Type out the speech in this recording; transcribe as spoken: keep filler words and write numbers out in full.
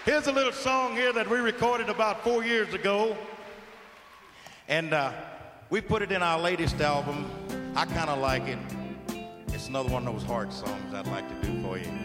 Here's a little song here that we recorded about four years ago. And uh, we put it in our latest album. I kind of like it. It's another one of those hard songs I'd like to do for you.